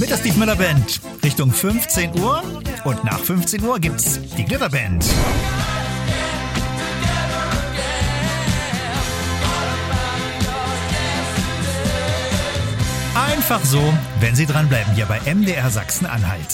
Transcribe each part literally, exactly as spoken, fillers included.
Mit der Steve Miller Band Richtung fünfzehn Uhr und nach fünfzehn Uhr gibt's die Glitterband. Einfach so, wenn Sie dranbleiben, hier bei M D R Sachsen-Anhalt.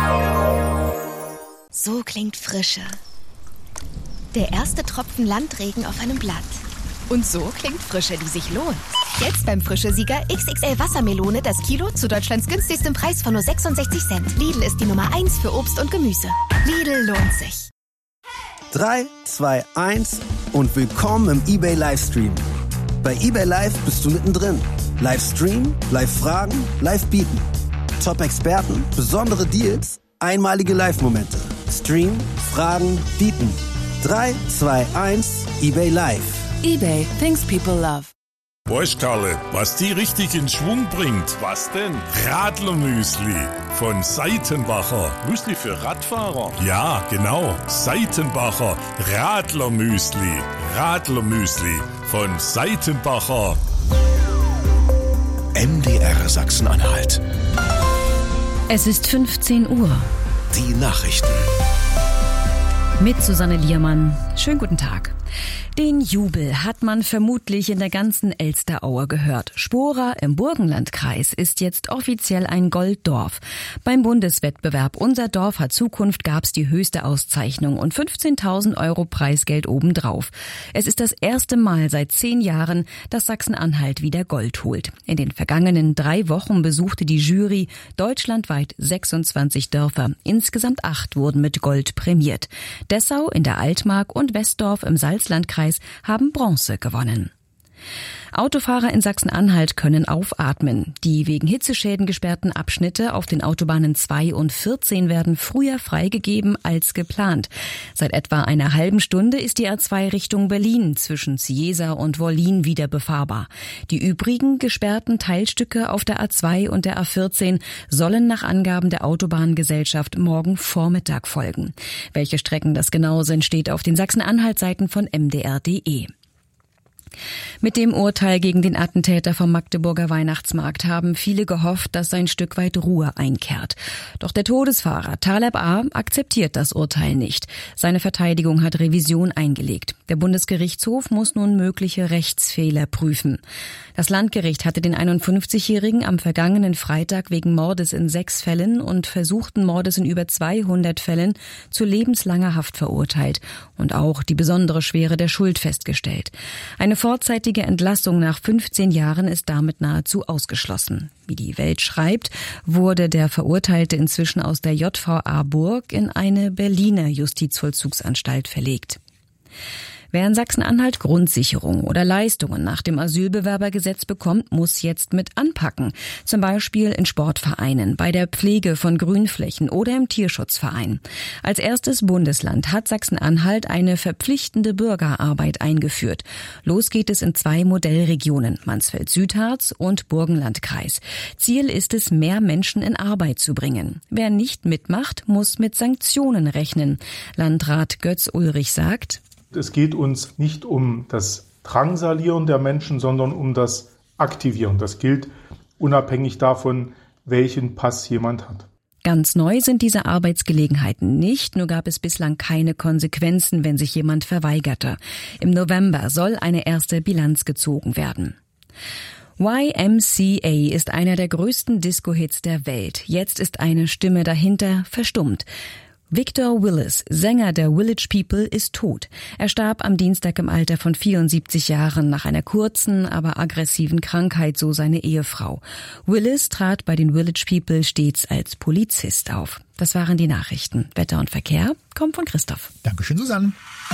So klingt Frische. Der erste Tropfen Landregen auf einem Blatt. Und so klingt Frische, die sich lohnt. Jetzt beim Frische-Sieger X X L Wassermelone das Kilo zu Deutschlands günstigstem Preis von nur sechsundsechzig Cent. Lidl ist die Nummer eins für Obst und Gemüse. Lidl lohnt sich. drei, zwei, eins und willkommen im eBay Livestream. Bei eBay Live bist du mittendrin. Livestream, Live-Fragen, Live-Bieten. Top-Experten, besondere Deals, einmalige Live-Momente. Stream, Fragen, Bieten. drei, zwei, eins, eBay Live. eBay, things people love. Boys, Karle, was die richtig in Schwung bringt. Was denn? Radlermüsli von Seitenbacher. Müsli für Radfahrer? Ja, genau. Seitenbacher Radlermüsli. Radlermüsli von Seitenbacher. M D R Sachsen-Anhalt. Es ist fünfzehn Uhr. Die Nachrichten. Mit Susanne Liermann. Schönen guten Tag. Den Jubel hat man vermutlich in der ganzen Elsteraue gehört. Spora im Burgenlandkreis ist jetzt offiziell ein Golddorf. Beim Bundeswettbewerb Unser Dorf hat Zukunft gab's die höchste Auszeichnung und fünfzehntausend Euro Preisgeld obendrauf. Es ist das erste Mal seit zehn Jahren, dass Sachsen-Anhalt wieder Gold holt. In den vergangenen drei Wochen besuchte die Jury deutschlandweit sechsundzwanzig Dörfer. Insgesamt acht wurden mit Gold prämiert. Dessau in der Altmark und Westdorf im Salzlandkreis haben Bronze gewonnen. Autofahrer in Sachsen-Anhalt können aufatmen. Die wegen Hitzeschäden gesperrten Abschnitte auf den Autobahnen zwei und vierzehn werden früher freigegeben als geplant. Seit etwa einer halben Stunde ist die A zwei Richtung Berlin zwischen Cieza und Wollin wieder befahrbar. Die übrigen gesperrten Teilstücke auf der A zwei und der A vierzehn sollen nach Angaben der Autobahngesellschaft morgen Vormittag folgen. Welche Strecken das genau sind, steht auf den Sachsen-Anhalt-Seiten von m d r punkt d e. Mit dem Urteil gegen den Attentäter vom Magdeburger Weihnachtsmarkt haben viele gehofft, dass ein Stück weit Ruhe einkehrt. Doch der Todesfahrer Taleb A. akzeptiert das Urteil nicht. Seine Verteidigung hat Revision eingelegt. Der Bundesgerichtshof muss nun mögliche Rechtsfehler prüfen. Das Landgericht hatte den einundfünfzigjährigen am vergangenen Freitag wegen Mordes in sechs Fällen und versuchten Mordes in über zweihundert Fällen zu lebenslanger Haft verurteilt und auch die besondere Schwere der Schuld festgestellt. Eine vorzeitige Entlassung nach fünfzehn Jahren ist damit nahezu ausgeschlossen. Wie die Welt schreibt, wurde der Verurteilte inzwischen aus der J V A Burg in eine Berliner Justizvollzugsanstalt verlegt. Wer in Sachsen-Anhalt Grundsicherung oder Leistungen nach dem Asylbewerbergesetz bekommt, muss jetzt mit anpacken. Zum Beispiel in Sportvereinen, bei der Pflege von Grünflächen oder im Tierschutzverein. Als erstes Bundesland hat Sachsen-Anhalt eine verpflichtende Bürgerarbeit eingeführt. Los geht es in zwei Modellregionen, Mansfeld-Südharz und Burgenlandkreis. Ziel ist es, mehr Menschen in Arbeit zu bringen. Wer nicht mitmacht, muss mit Sanktionen rechnen. Landrat Götz Ulrich sagt: Es geht uns nicht um das Drangsalieren der Menschen, sondern um das Aktivieren. Das gilt unabhängig davon, welchen Pass jemand hat. Ganz neu sind diese Arbeitsgelegenheiten nicht, nur gab es bislang keine Konsequenzen, wenn sich jemand verweigerte. Im November soll eine erste Bilanz gezogen werden. Y M C A ist einer der größten Disco-Hits der Welt. Jetzt ist eine Stimme dahinter verstummt. Victor Willis, Sänger der Village People, ist tot. Er starb am Dienstag im Alter von vierundsiebzig Jahren nach einer kurzen, aber aggressiven Krankheit, so seine Ehefrau. Willis trat bei den Village People stets als Polizist auf. Das waren die Nachrichten. Wetter und Verkehr kommt von Christoph. Dankeschön, Susanne.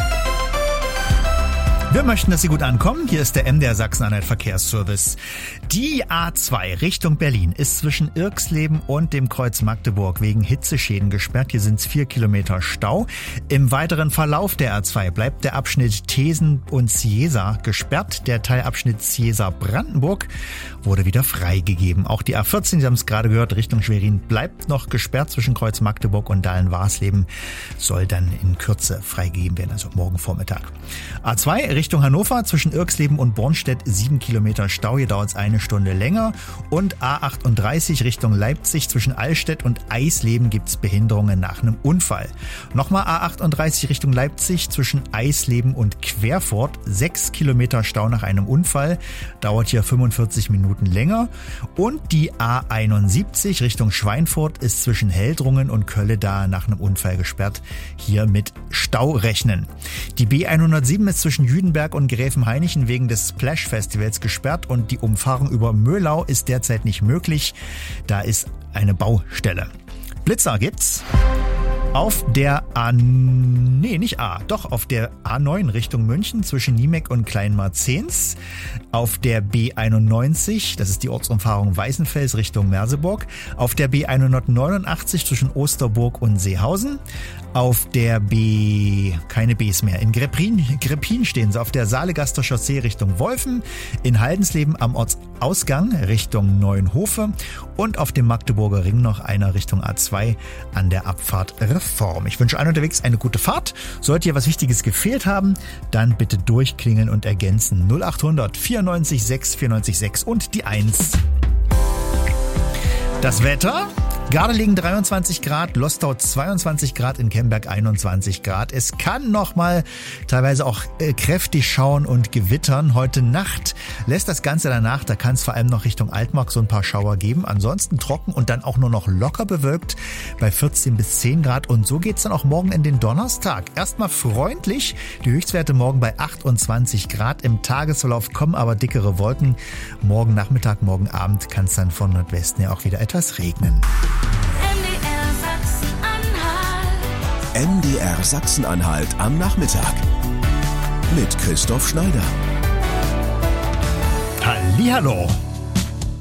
Wir möchten, dass Sie gut ankommen. Hier ist der M D R Sachsen-Anhalt Verkehrsservice. Die A zwei Richtung Berlin ist zwischen Irxleben und dem Kreuz Magdeburg wegen Hitzeschäden gesperrt. Hier sind es vier Kilometer Stau. Im weiteren Verlauf der A zwei bleibt der Abschnitt Thesen und Cieza gesperrt. Der Teilabschnitt Cieza-Brandenburg wurde wieder freigegeben. Auch die A vierzehn, Sie haben es gerade gehört, Richtung Schwerin bleibt noch gesperrt zwischen Kreuz Magdeburg und Dahlen-Warsleben. Soll dann in Kürze freigegeben werden, also morgen Vormittag. A zwei Richtung Hannover zwischen Irxleben und Bornstedt sieben Kilometer Stau, hier dauert es eine Stunde länger. Und A achtunddreißig Richtung Leipzig zwischen Allstedt und Eisleben gibt es Behinderungen nach einem Unfall. Nochmal A achtunddreißig Richtung Leipzig zwischen Eisleben und Querfurt, sechs Kilometer Stau nach einem Unfall, dauert hier fünfundvierzig Minuten länger. Und die A einundsiebzig Richtung Schweinfurt ist zwischen Heldrungen und Kölle da nach einem Unfall gesperrt, hier mit Stau rechnen. Die B hundertsieben ist zwischen Jüdenberg und Gräfenhainichen wegen des Splash Festivals gesperrt und die Umfahrung über Möhlau ist derzeit nicht möglich. Da ist eine Baustelle. Blitzer gibt's. Auf der A, nee, nicht A, doch auf der A neun Richtung München zwischen Niemeck und Kleinmarzens. Auf der B einundneunzig, das ist die Ortsumfahrung Weißenfels Richtung Merseburg. Auf der B hundertneunundachtzig zwischen Osterburg und Seehausen. Auf der B, keine Bs mehr, in Greppin, Greppin stehen sie, auf der Saalegaster Chaussee Richtung Wolfen, in Haldensleben am Ortsausgang Richtung Neuenhofe und auf dem Magdeburger Ring noch einer Richtung A zwei an der Abfahrt Reform. Ich wünsche allen unterwegs eine gute Fahrt. Sollte hier was Wichtiges gefehlt haben, dann bitte durchklingeln und ergänzen. null achthundert vierundneunzig sechs vierundneunzig sechs und die eins. Das Wetter? Gardelegen dreiundzwanzig Grad, Lostau zweiundzwanzig Grad, in Kemberg einundzwanzig Grad. Es kann noch mal teilweise auch äh, kräftig schauen und gewittern. Heute Nacht lässt das Ganze danach, da kann es vor allem noch Richtung Altmark so ein paar Schauer geben. Ansonsten trocken und dann auch nur noch locker bewölkt bei vierzehn bis zehn Grad. Und so geht's dann auch morgen in den Donnerstag. Erstmal freundlich, die Höchstwerte morgen bei achtundzwanzig Grad. Im Tagesverlauf kommen aber dickere Wolken. Morgen Nachmittag, morgen Abend kann es dann von Nordwesten ja auch wieder etwas regnen. M D R Sachsen-Anhalt am Nachmittag mit Christoph Schneider. Hallihallo!